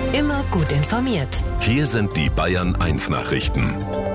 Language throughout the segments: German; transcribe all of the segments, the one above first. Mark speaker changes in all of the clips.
Speaker 1: Immer gut informiert.
Speaker 2: Hier sind die Bayern 1 Nachrichten.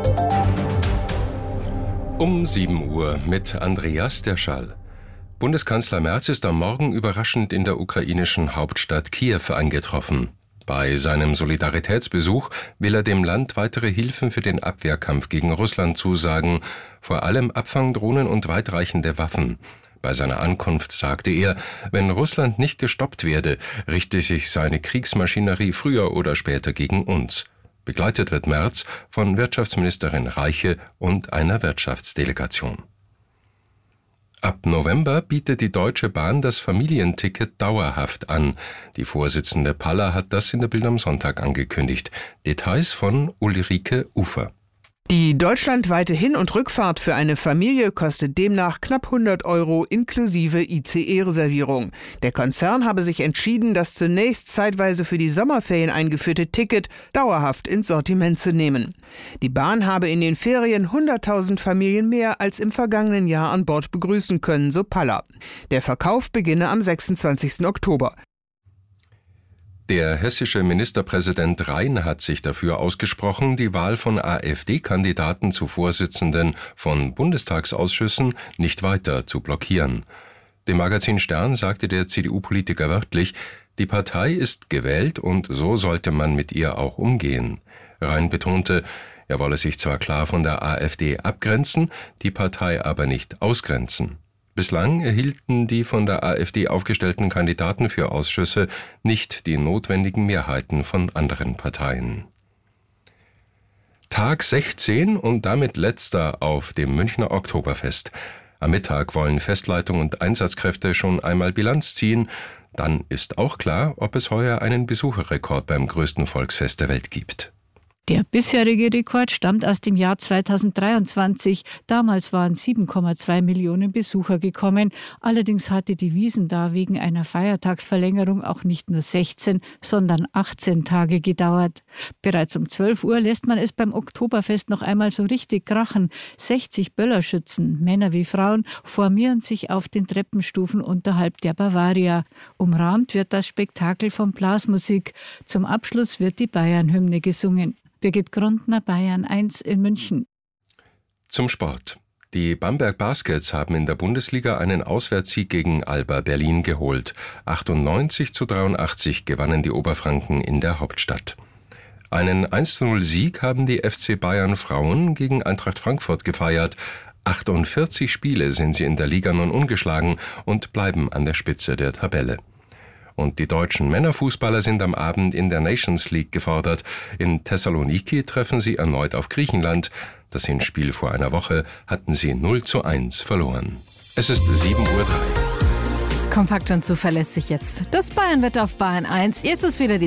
Speaker 3: Um 7 Uhr mit Andreas Derschall. Bundeskanzler Merz ist am Morgen überraschend in der ukrainischen Hauptstadt Kiew eingetroffen. Bei seinem Solidaritätsbesuch will er dem Land weitere Hilfen für den Abwehrkampf gegen Russland zusagen, vor allem Abfangdrohnen und weitreichende Waffen. Bei seiner Ankunft sagte er, wenn Russland nicht gestoppt werde, richte sich seine Kriegsmaschinerie früher oder später gegen uns. Begleitet wird Merz von Wirtschaftsministerin Reiche und einer Wirtschaftsdelegation. Ab November bietet die Deutsche Bahn das Familienticket dauerhaft an. Die Vorsitzende Paller hat das in der Bild am Sonntag angekündigt. Details von Ulrike Ufer.
Speaker 4: Die deutschlandweite Hin- und Rückfahrt für eine Familie kostet demnach knapp 100 € inklusive ICE-Reservierung. Der Konzern habe sich entschieden, das zunächst zeitweise für die Sommerferien eingeführte Ticket dauerhaft ins Sortiment zu nehmen. Die Bahn habe in den Ferien 100.000 Familien mehr als im vergangenen Jahr an Bord begrüßen können, so Paller. Der Verkauf beginne am 26. Oktober.
Speaker 3: Der hessische Ministerpräsident Rhein hat sich dafür ausgesprochen, die Wahl von AfD-Kandidaten zu Vorsitzenden von Bundestagsausschüssen nicht weiter zu blockieren. Dem Magazin Stern sagte der CDU-Politiker wörtlich, die Partei ist gewählt und so sollte man mit ihr auch umgehen. Rhein betonte, er wolle sich zwar klar von der AfD abgrenzen, die Partei aber nicht ausgrenzen. Bislang erhielten die von der AfD aufgestellten Kandidaten für Ausschüsse nicht die notwendigen Mehrheiten von anderen Parteien. Tag 16 und damit letzter auf dem Münchner Oktoberfest. Am Mittag wollen Festleitung und Einsatzkräfte schon einmal Bilanz ziehen. Dann ist auch klar, ob es heuer einen Besucherrekord beim größten Volksfest der Welt gibt.
Speaker 5: Der bisherige Rekord stammt aus dem Jahr 2023. Damals waren 7,2 Millionen Besucher gekommen. Allerdings hatte die Wiesn da wegen einer Feiertagsverlängerung auch nicht nur 16, sondern 18 Tage gedauert. Bereits um 12 Uhr lässt man es beim Oktoberfest noch einmal so richtig krachen. 60 Böllerschützen, Männer wie Frauen, formieren sich auf den Treppenstufen unterhalb der Bavaria. Umrahmt wird das Spektakel von Blasmusik. Zum Abschluss wird die Bayern-Hymne gesungen. Birgit Grundner, Bayern 1 in München.
Speaker 3: Zum Sport. Die Bamberg Baskets haben in der Bundesliga einen Auswärtssieg gegen Alba Berlin geholt. 98:83 gewannen die Oberfranken in der Hauptstadt. Einen 1:0-Sieg haben die FC Bayern Frauen gegen Eintracht Frankfurt gefeiert. 48 Spiele sind sie in der Liga nun ungeschlagen und bleiben an der Spitze der Tabelle. Und die deutschen Männerfußballer sind am Abend in der Nations League gefordert. In Thessaloniki treffen sie erneut auf Griechenland. Das Hinspiel vor einer Woche hatten sie 0:1 verloren. Es ist 7:03 Uhr.
Speaker 6: Kompakt und zuverlässig jetzt. Das Bayern-Wetter auf Bayern 1. Jetzt ist wieder die